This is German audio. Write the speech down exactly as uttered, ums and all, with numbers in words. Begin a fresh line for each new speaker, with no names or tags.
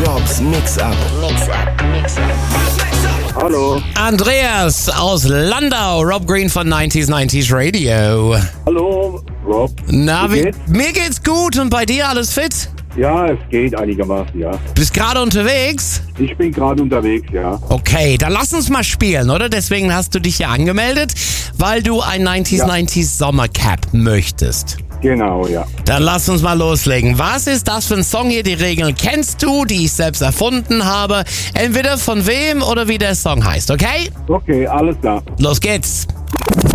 Robs Mix-Up. Mix-Up, Mix-Up.
Hallo.
Andreas aus Landau, Rob Green von neunzig neunzig Radio.
Hallo, Rob.
Na,
Wie
wie,
geht's?
mir geht's gut und bei dir alles fit?
Ja, es geht einigermaßen, ja.
Bist gerade unterwegs?
Ich bin gerade unterwegs, ja.
Okay, dann lass uns mal spielen, oder? Deswegen hast du dich ja angemeldet, weil du ein neunzig neunzig Sommercap möchtest.
Genau, ja.
Dann lass uns mal loslegen. Was ist das für ein Song hier? Die Regeln kennst du, die ich selbst erfunden habe. Entweder von wem oder wie der Song heißt, okay?
Okay, alles klar.
Los geht's.